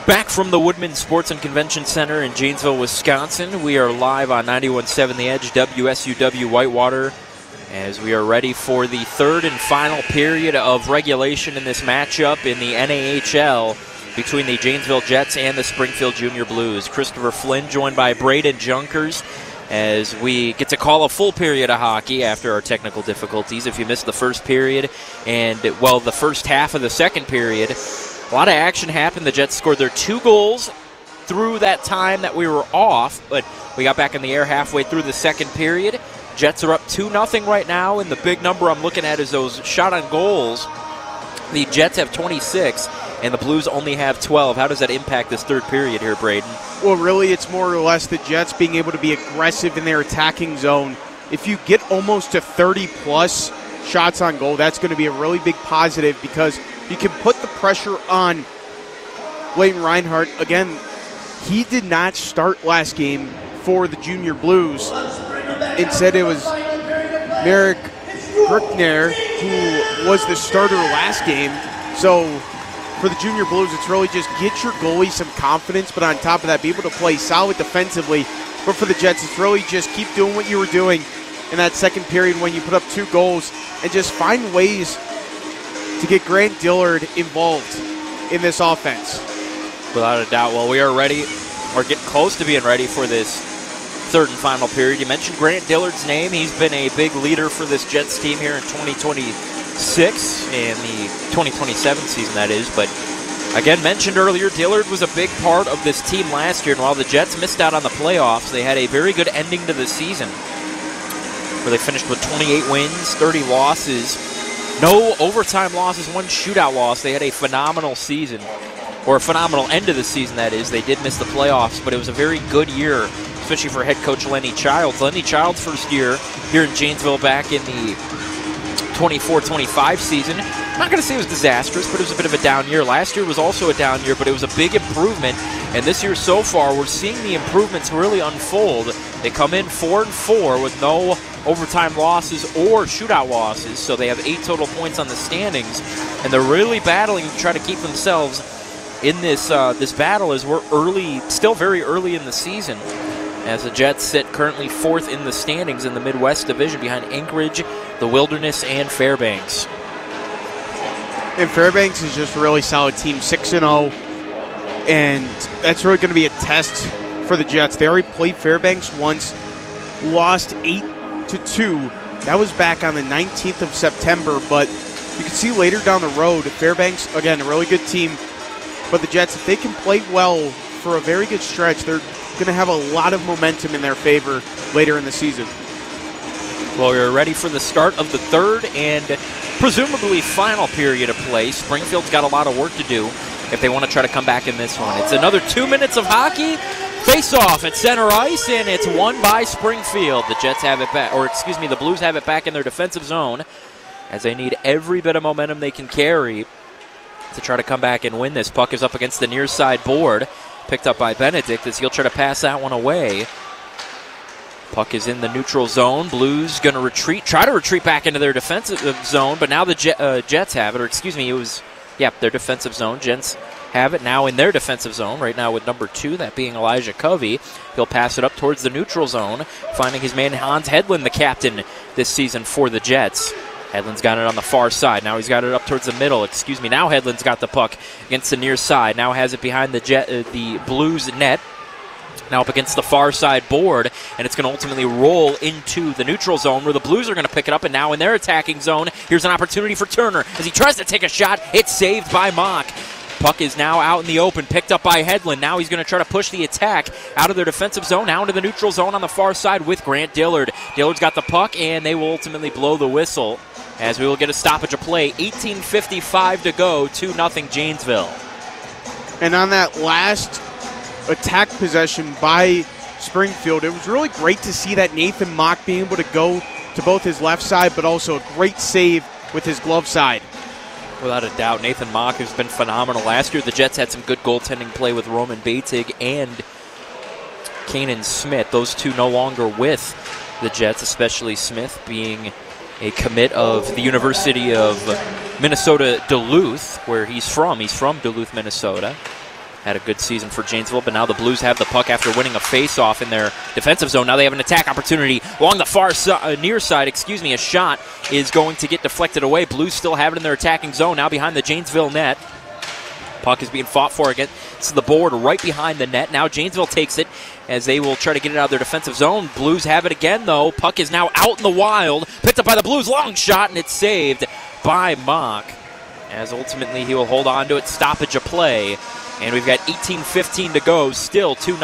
Back from the Woodman Sports and Convention Center in Janesville, Wisconsin. We are live on 91.7 The Edge, WSUW Whitewater, as we are ready for the third and final period of regulation in this matchup in the NAHL between the Janesville Jets and the Springfield Junior Blues. Christopher Flynn joined by Braden Junkers as we get to call a full period of hockey after our technical difficulties. If you missed the first period and, well, the first half of the second period, a lot of action happened. The Jets scored their 2 goals through that time that we were off, but we got back in the air halfway through the second period. Jets are up 2-0 right now, and the big number I'm looking at is those shot on goals. The Jets have 26, and the Blues only have 12. How does that impact this third period here, Braden? Well, really, it's more or less the Jets being able to be aggressive in their attacking zone. If you get almost to 30-plus shots on goal, that's going to be a really big positive because you can put the pressure on Leighton Reinhardt. Again, he did not start last game for the Junior Blues. Instead, it was Merrick Bruckner who was the starter last game. So for the Junior Blues, it's really just get your goalie some confidence, but on top of that, be able to play solid defensively. But for the Jets, it's really just keep doing what you were doing in that second period when you put up 2 goals and just find ways to get Grant Dillard involved in this offense. Without a doubt. Well, we are ready, or getting close to being ready for this third and final period. You mentioned Grant Dillard's name. He's been a big leader for this Jets team here in 2026 and the 2027 season, that is. But again, mentioned earlier, Dillard was a big part of this team last year. And while the Jets missed out on the playoffs, they had a very good ending to the season where they finished with 28 wins, 30 losses, no overtime losses, 1 shootout loss. They had a phenomenal season, or a phenomenal end of the season, that is. They did miss the playoffs, but it was a very good year, especially for head coach Lenny Childs. Lenny Childs' first year here in Janesville back in the 24-25 season. I'm not going to say it was disastrous, but it was a bit of a down year. Last year was also a down year, but it was a big improvement. And this year so far, we're seeing the improvements really unfold. They come in 4-4 with no overtime losses or shootout losses, so they have 8 total points on the standings. And they're really battling to try to keep themselves in this this battle as we're early, still very early in the season, as the Jets sit currently 4th in the standings in the Midwest Division behind Anchorage, the Wilderness, and Fairbanks. And Fairbanks is just a really solid team, 6-0, and that's really going to be a test for the Jets. They already played Fairbanks once, lost 8-2. That was back on the 19th of September, but you can see later down the road, Fairbanks, again, a really good team, but the Jets, if they can play well for a very good stretch, they're going to have a lot of momentum in their favor later in the season. Well, we're ready for the start of the third and presumably final period of play. Springfield's got a lot of work to do if they want to try to come back in this one. It's another 2 minutes of hockey. Face-off at center ice, and it's won by Springfield. The Jets have it back, or excuse me, the Blues have it back in their defensive zone as they need every bit of momentum they can carry to try to come back and win this. Puck is up against the near side board, picked up by Benedict as he'll try to pass that one away. Puck is in the neutral zone. Blues going to retreat, try to retreat back into their defensive zone, but now the Jets have it, or excuse me, it was, their defensive zone. Jets have it now in their defensive zone right now with number 2, that being Elijah Covey. He'll pass it up towards the neutral zone, finding his man Hans Hedlund, the captain this season for the Jets. Hedlund's got it on the far side. Now he's got it up towards the middle. Now Hedlund's got the puck against the near side. Now has it behind the Blues net. Now up against the far side board, and it's going to ultimately roll into the neutral zone where the Blues are going to pick it up, and now in their attacking zone, here's an opportunity for Turner. As he tries to take a shot, it's saved by Mock. Puck is now out in the open, picked up by Hedlund. Now he's going to try to push the attack out of their defensive zone, now into the neutral zone on the far side with Grant Dillard. Dillard's got the puck, and they will ultimately blow the whistle as we will get a stoppage of play. 18:55 to go, 2-0 Janesville. And on that last attack possession by Springfield, it was really great to see that Nathan Mock being able to go to both his left side, but also a great save with his glove side. Without a doubt, Nathan Mock has been phenomenal. Last year, the Jets had some good goaltending play with Roman Batig and Kanan Smith. Those two no longer with the Jets, especially Smith being a commit of the University of Minnesota Duluth, where he's from. He's from Duluth, Minnesota. had a good season for Janesville, but now the Blues have the puck after winning a face-off in their defensive zone. Now they have an attack opportunity along the far near side. A shot is going to get deflected away. Blues still have it in their attacking zone, now behind the Janesville net. Puck is being fought for against the board right behind the net. Now Janesville takes it as they will try to get it out of their defensive zone. Blues have it again, though. Puck is now out in the wild. Picked up by the Blues. Long shot, and it's saved by Mock, as ultimately he will hold on to it. Stoppage of play. And we've got 18:15 to go. Still 2-0.